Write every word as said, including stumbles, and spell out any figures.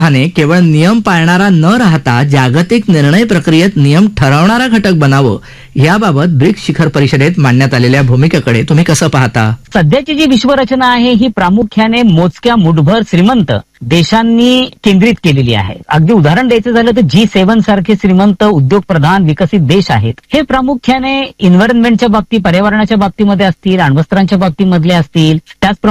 ने केवळ नियम पाळणारा न राहता जागतिक निर्णय प्रक्रियेत नियम ठरवणारा घटक बनावं, याबाबत ब्रिक्स शिखर परिषदेत मांडण्यात आलेल्या भूमिकेकडे तुम्ही कसं पाहता? सध्याची जी विश्वरचना आहे ही प्रामुख्याने मोजक्या मुठभर श्रीमंत देशांनी केंद्रित केलेली आहे. अगदी उदाहरण द्यायचं झालं तर जी सेव्हन सारखे श्रीमंत उद्योग प्रधान विकसित देश आहेत, हे प्रामुख्याने एन्व्हायरमेंटच्या बाबतीत, पर्यावरणाच्या बाबतीमध्ये असतील, अण्वस्त्रांच्या बाबतीमधले असतील, त्याचप्रमाणे